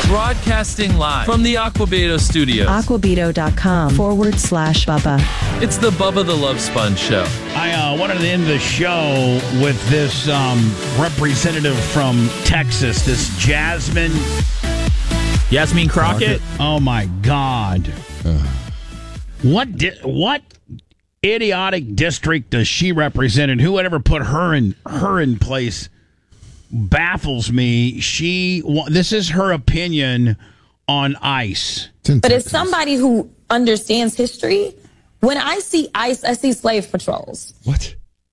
Broadcasting live from the Aquabeto studios. Aquabeto.com/Bubba. It's the Bubba the Love Sponge Show. I wanted to end the show with this representative from Texas, this Yasmin Crockett. Oh, my God. What idiotic district does she represent, and who would ever put her in place baffles me. This is her opinion on ICE. But as somebody who understands history, when I see ICE, I see slave patrols. What?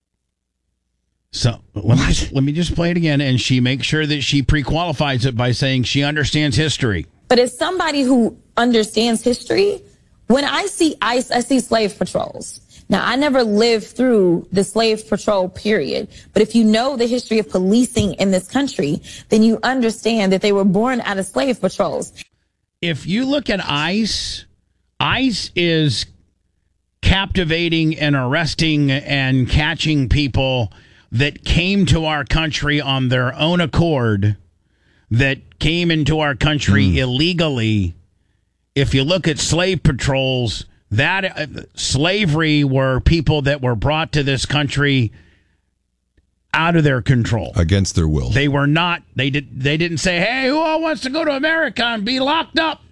So let me just play it again, and she makes sure that she pre-qualifies it by saying she understands history. But as somebody who understands history, when I see ICE, I see slave patrols. Now, I never lived through the slave patrol period, but if you know the history of policing in this country, then you understand that they were born out of slave patrols. If you look at ICE, ICE is captivating and arresting and catching people that came to our country on their own accord, that came into our country illegally. If you look at slave patrols, that slavery were people that were brought to this country out of their control, against their will. They were not. They didn't say, "Hey, who all wants to go to America and be locked up?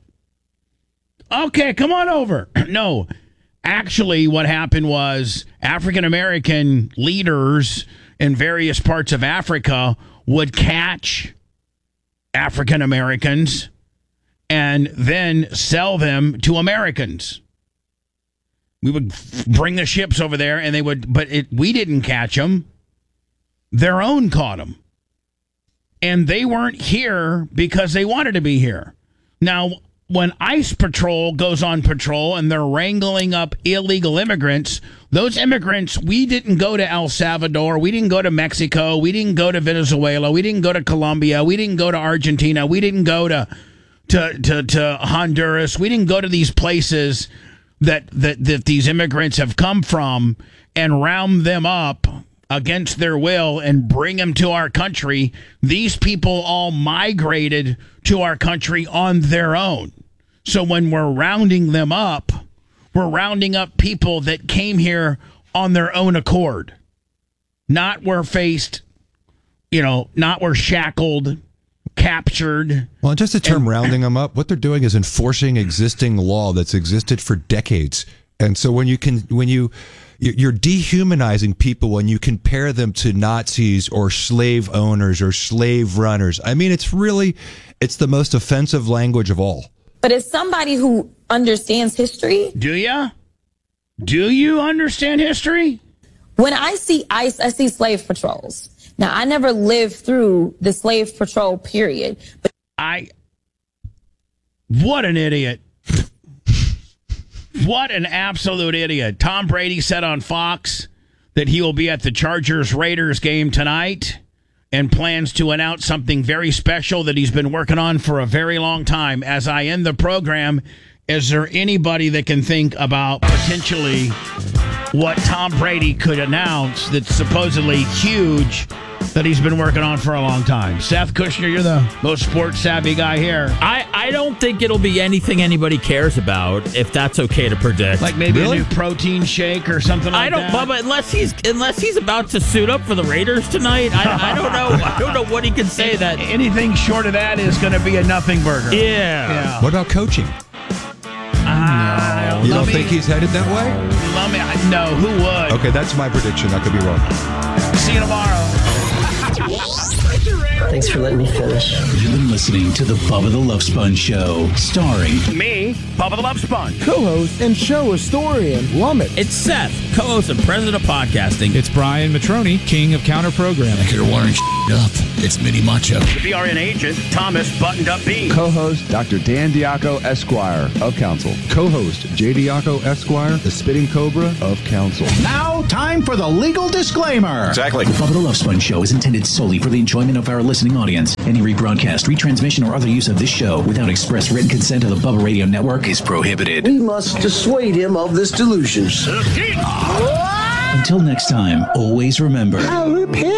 Okay, come on over." No, actually, what happened was African American leaders in various parts of Africa would catch African Americans and then sell them to Americans. We would bring the ships over there, and they would, we didn't catch them. Their own caught them. And they weren't here because they wanted to be here. Now, when ICE Patrol goes on patrol and they're wrangling up illegal immigrants, those immigrants, we didn't go to El Salvador, we didn't go to Mexico, we didn't go to Venezuela, we didn't go to Colombia, we didn't go to Argentina, we didn't go to Honduras, we didn't go to these places that these immigrants have come from and round them up against their will and bring them to our country. These people all migrated to our country on their own. So when we're rounding them up, we're rounding up people that came here on their own accord. Not were faced, not were shackled, captured. Well, just the term rounding them up, what they're doing is enforcing existing law that's existed for decades. And so when you're dehumanizing people when you compare them to Nazis or slave owners or slave runners. I mean, it's the most offensive language of all. But as somebody who understands history... Do you? Do you understand history? When I see ICE, I see slave patrols. Now, I never lived through the slave patrol period. But what an idiot. What an absolute idiot. Tom Brady said on Fox that he will be at the Chargers-Raiders game tonight and plans to announce something very special that he's been working on for a very long time. As I end the program, is there anybody that can think about potentially what Tom Brady could announce that's supposedly huge that he's been working on for a long time? Seth Kushner, you're the most sports-savvy guy here. I don't think it'll be anything anybody cares about, if that's okay to predict. Like maybe a new protein shake or something like that? Bubba, unless he's about to suit up for the Raiders tonight, I don't know. I don't know what he can say that. Anything short of that is going to be a nothing burger. Yeah. What about coaching? You don't think he's headed that way? No, who would? Okay, that's my prediction. I could be wrong. See you tomorrow. Thanks for letting me finish. You've been listening to the Bubba the Love Sponge Show, starring me, Bubba the Love Sponge, co-host and show historian Lumet. It's Seth, co-host and president of podcasting. It's Brian Matroni, king of counter programming. You're wiring up. It's Mini Macho. The BRN agent, Thomas Buttoned Up B. Co-host Dr. Dan Diaco Esquire of Council. Co-host J. Diaco Esquire, the Spitting Cobra of Council. Now, time for the legal disclaimer. Exactly. The Bubba the Love Sponge Show is intended solely for the enjoyment of our listening audience. Any rebroadcast, retransmission, or other use of this show without express written consent of the Bubba Radio Network is prohibited. We must dissuade him of this delusion. Until next time, always remember... I'll repent.